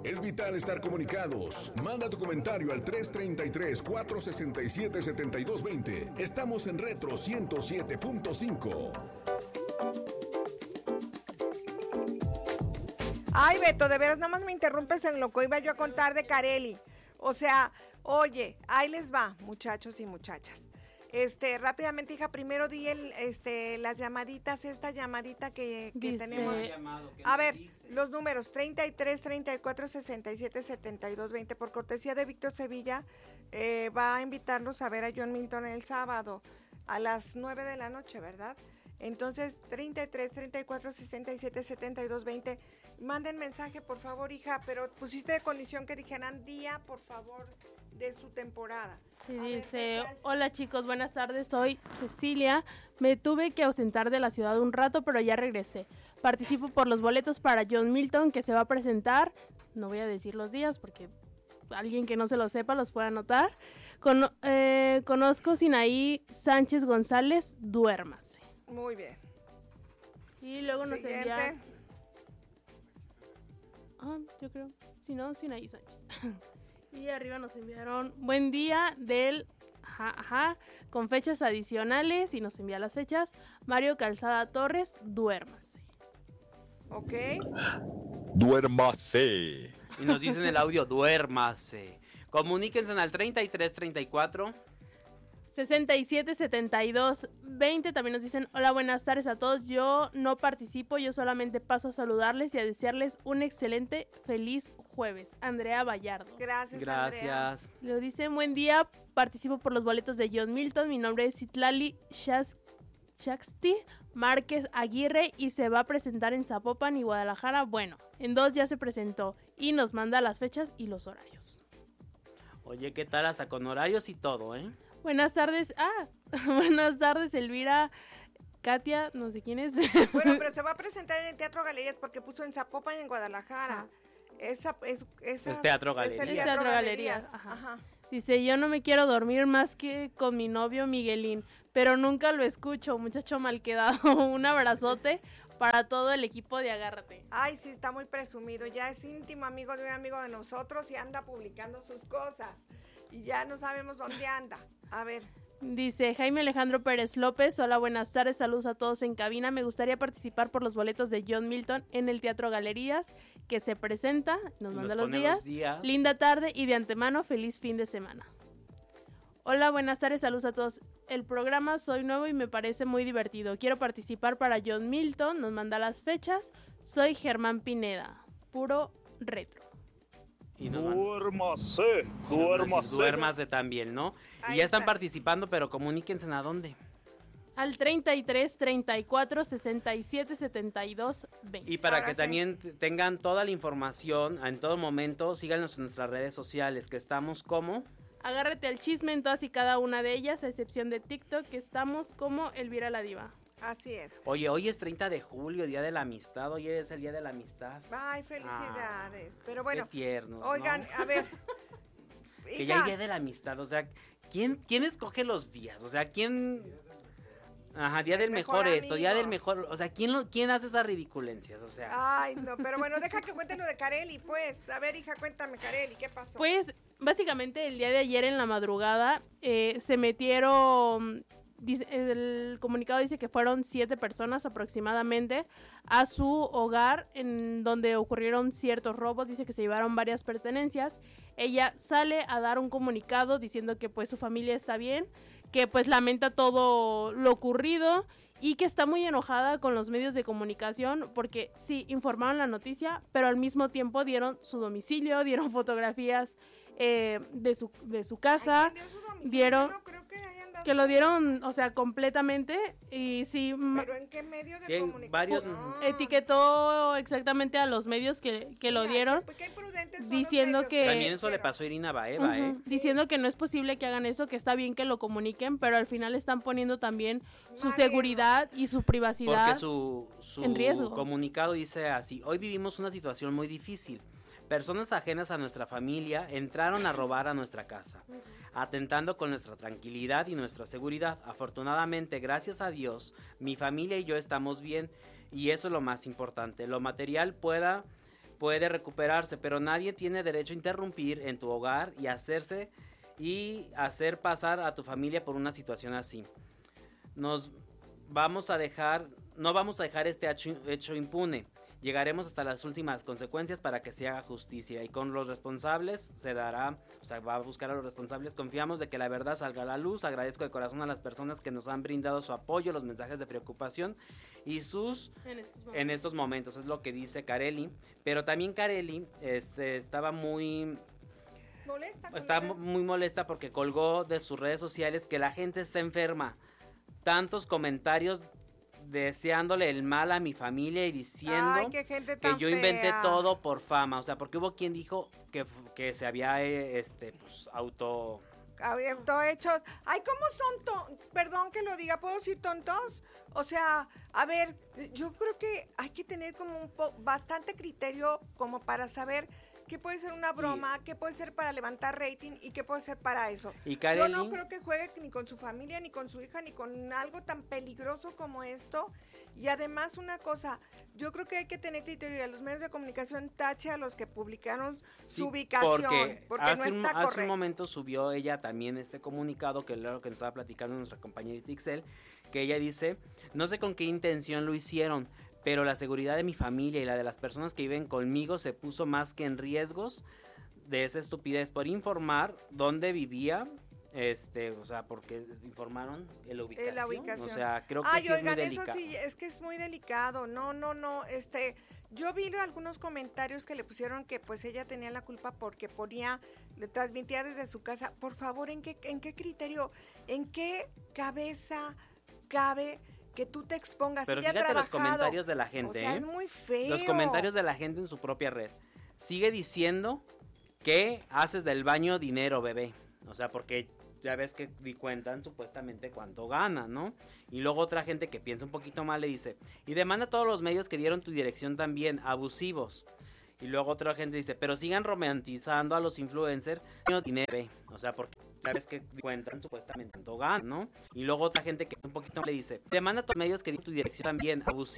Es vital estar comunicados. Manda tu comentario al 333-467-7220. Estamos en Retro 107.5. Ay, Beto, de veras, nada más me interrumpes en lo que iba yo a contar de Carelli. O sea, oye, ahí les va, muchachos y muchachas. Rápidamente, hija, primero di las llamaditas, esta llamadita que tenemos. A ver, los números 33 34 67 72 20. Por cortesía de Víctor Sevilla, va a invitarnos a ver a John Milton el sábado a las 9 de la noche, ¿verdad? Entonces, 33 34 67 72 20. Manden mensaje, por favor, hija, pero pusiste de condición que dijeran día, por favor, de su temporada. Sí, dice, hola chicos, buenas tardes, soy Cecilia. Me tuve que ausentar de la ciudad un rato, pero ya regresé. Participo por los boletos para John Milton, que se va a presentar. No voy a decir los días, porque alguien que no se lo sepa los puede anotar. Conozco Sinaí Sánchez González, duérmase. Muy bien. Y luego nos Siguiente. envía... yo creo. Si no, Sinaí Sánchez. Y arriba nos enviaron buen día del... con fechas adicionales, y nos envía las fechas. Mario Calzada Torres, duérmase. Ok. Duérmase. Y nos dicen el audio, duérmase. Comuníquense al 33 34 67 72 20. También nos dicen, hola, buenas tardes a todos. Yo no participo, yo solamente paso a saludarles y a desearles un excelente, feliz jueves. Andrea Vallardo. Gracias. Gracias. Andrea. Le dicen, buen día, participo por los boletos de John Milton. Mi nombre es Citlali Shaxti Márquez Aguirre y se va a presentar en Zapopan y Guadalajara. Bueno, en 2 ya se presentó y nos manda las fechas y los horarios. Oye, ¿qué tal? Hasta con horarios y todo, ¿eh? Buenas tardes. Buenas tardes, Elvira. Katia, no sé quién es. Bueno, pero se va a presentar en el Teatro Galerías porque puso en Zapopan y en Guadalajara. Es Teatro Galerías. Es el Teatro Galerías. Ajá. Dice, yo no me quiero dormir más que con mi novio Miguelín, pero nunca lo escucho, muchacho mal quedado. Un abrazote para todo el equipo de Agárrate. Ay, sí, está muy presumido. Ya es íntimo amigo de un amigo de nosotros y anda publicando sus cosas. Y ya no sabemos dónde anda. A ver. Dice Jaime Alejandro Pérez López, hola, buenas tardes, saludos a todos en cabina. Me gustaría participar por los boletos de John Milton en el Teatro Galerías, que se presenta, nos manda los días. Linda tarde y de antemano, feliz fin de semana. Hola, buenas tardes, saludos a todos. El programa soy nuevo y me parece muy divertido. Quiero participar para John Milton, nos manda las fechas. Soy Germán Pineda, puro retro. Duérmase. Duérmase también, ¿no? Ahí y ya están está. participando, pero comuníquense a dónde. Al 33 34 67 72 20. Y para Ahora que sí. también tengan toda la información en todo momento, síganos en nuestras redes sociales, que estamos como... Agárrate al chisme en todas y cada una de ellas, a excepción de TikTok, que estamos como Elvira la Diva. Así es. Oye, hoy es 30 de julio, Día de la Amistad, hoy es el Día de la Amistad. Ay, felicidades. Pero bueno, Qué tiernos, oigan, ¿no? a ver. Que ya hay Día de la Amistad, o sea, ¿quién escoge los días? O sea, ¿quién...? Ajá, Día El del mejor mejor esto, Día amigo. del mejor... O sea, ¿quién hace esas ridiculencias? O sea... Ay, no, pero bueno, deja que cuenten lo de Carelli, pues. A ver, hija, cuéntame, Carelli, ¿qué pasó? Pues, básicamente, el día de ayer en la madrugada se metieron... el comunicado dice que fueron 7 personas aproximadamente a su hogar en donde ocurrieron ciertos robos. Dice que se llevaron varias pertenencias. Ella sale a dar un comunicado diciendo que pues su familia está bien, que pues lamenta todo lo ocurrido y que está muy enojada con los medios de comunicación porque sí, informaron la noticia, pero al mismo tiempo dieron su domicilio, dieron fotografías de su casa. Ay, ¿quién dio su domicilio? dieron... Yo no creo que hayan dado Que lo dieron, o sea, completamente. Y sí, ¿Pero en qué medio de Sí, en comunicación? varios- etiquetó exactamente a los medios que lo dieron, Qué imprudentes son diciendo los medios, que- También eso le pero- pasó a Irina Baeva, ¿eh? diciendo que no es posible que hagan eso, que está bien que lo comuniquen, pero al final están poniendo también su Mal seguridad y su privacidad. Porque su en riesgo. comunicado dice así: hoy vivimos una situación muy difícil. Personas ajenas a nuestra familia entraron a robar a nuestra casa, atentando con nuestra tranquilidad y nuestra seguridad. Afortunadamente, gracias a Dios, mi familia y yo estamos bien y eso es lo más importante. Lo material puede recuperarse, pero nadie tiene derecho a interrumpir en tu hogar y hacer pasar a tu familia por una situación así. No vamos a dejar este hecho impune. Llegaremos hasta las últimas consecuencias para que se haga justicia, y con los responsables va a buscar a los responsables. Confiamos de que la verdad salga a la luz. Agradezco de corazón a las personas que nos han brindado su apoyo, los mensajes de preocupación y en estos momentos, es lo que dice Kareli. Pero también Kareli estaba muy molesta porque colgó de sus redes sociales que la gente está enferma. Tantos comentarios deseándole el mal a mi familia y diciendo que yo inventé todo por fama. O sea, porque hubo quien dijo que se había había hecho. Ay, ¿cómo son perdón que lo diga, ¿puedo decir tontos? O sea, a ver, yo creo que hay que tener como bastante criterio como para saber qué puede ser una broma, qué puede ser para levantar rating y qué puede ser para eso. Y Kareli, yo no creo que juegue ni con su familia, ni con su hija, ni con algo tan peligroso como esto. Y además una cosa, yo creo que hay que tener criterio, y a los medios de comunicación tache a los que publicaron su ubicación, porque no está correcto. Hace un momento subió ella también este comunicado, que es lo que nos estaba platicando nuestra compañerita Ixel, que ella dice: no sé con qué intención lo hicieron, pero la seguridad de mi familia y la de las personas que viven conmigo se puso más que en riesgos de esa estupidez por informar dónde vivía, porque informaron la ubicación. O sea, creo que sí es muy delicado. Eso sí, es que es muy delicado. No, yo vi algunos comentarios que le pusieron que pues ella tenía la culpa porque le transmitía desde su casa. Por favor, ¿en qué criterio, en qué cabeza cabe que tú te expongas? Pero fíjate los comentarios de la gente, o sea, es muy feo. Los comentarios de la gente en su propia red. Sigue diciendo que haces del baño dinero, bebé. O sea, porque ya ves que cuentan supuestamente cuánto gana, ¿no? Y luego otra gente que piensa un poquito mal le dice: y demanda a todos los medios que dieron tu dirección también, abusivos. Y luego otra gente dice: pero sigan romantizando a los influencers, dinero, o sea, porque ya ves que cuentan supuestamente cuánto ganan, ¿no? Y luego otra gente que un poquito mal le dice: demanda a todos los medios que dieron tu dirección también, abusivos.